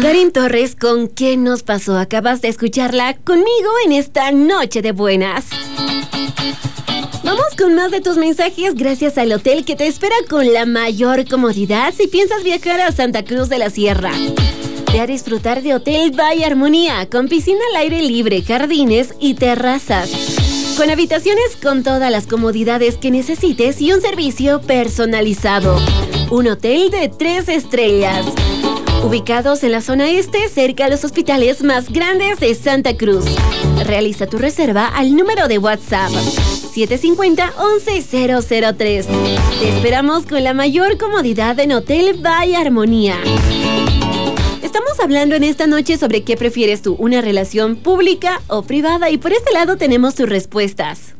Karin Torres, ¿con qué nos pasó? Acabas de escucharla conmigo en esta noche de buenas. Vamos con más de tus mensajes gracias al hotel que te espera con la mayor comodidad si piensas viajar a Santa Cruz de la Sierra. Ve a disfrutar de Hotel by Armonía, con piscina al aire libre, jardines y terrazas. Con habitaciones con todas las comodidades que necesites y un servicio personalizado. Un hotel de 3 estrellas. Ubicados en la zona este, cerca de los hospitales más grandes de Santa Cruz. Realiza tu reserva al número de WhatsApp 750-11003. Te esperamos con la mayor comodidad en Hotel by Armonía. Estamos hablando en esta noche sobre qué prefieres tú, una relación pública o privada, y por este lado tenemos tus respuestas.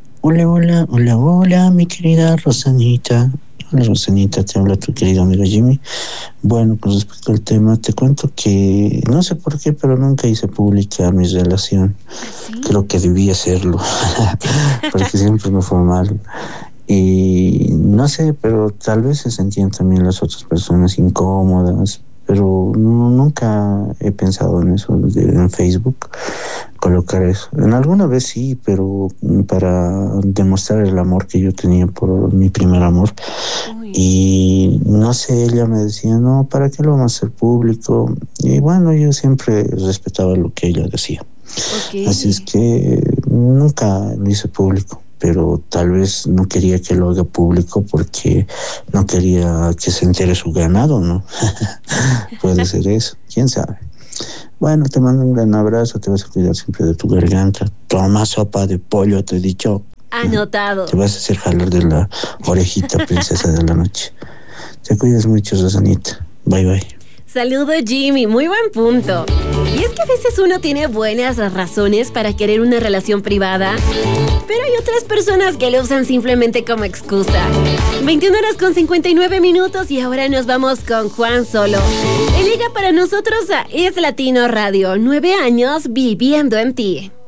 Hola, mi querida Rosanita. Hola, Rosanita, te habla tu querido amigo Jimmy. Bueno, con respecto al tema, te cuento que no sé por qué, pero nunca hice pública mi relación. ¿Sí? Creo que debí hacerlo, porque siempre me fue mal. Y no sé, pero tal vez se sentían también las otras personas incómodas, pero nunca he pensado en eso, en Facebook, colocar eso. En alguna vez sí, pero para demostrar el amor que yo tenía por mi primer amor. Uy. Y no sé, ella me decía, no, ¿para qué lo vamos a hacer público? Y bueno, yo siempre respetaba lo que ella decía. Okay. Así es que nunca lo hice público, pero tal vez no quería que lo haga público porque no quería que se entere su ganado, ¿no? Puede ser eso, quién sabe. Bueno, te mando un gran abrazo, te vas a cuidar siempre de tu garganta. Toma sopa de pollo, te he dicho. Anotado. Te vas a hacer jalar de la orejita, princesa de la noche. Te cuidas mucho, Rosanita. Bye. Saludo, Jimmy, muy buen punto. Y es que a veces uno tiene buenas razones para querer una relación privada, pero hay otras personas que lo usan simplemente como excusa. 21:59 y ahora nos vamos con Juan Solo. Él llega para nosotros a Es Latino Radio, 9 años viviendo en ti.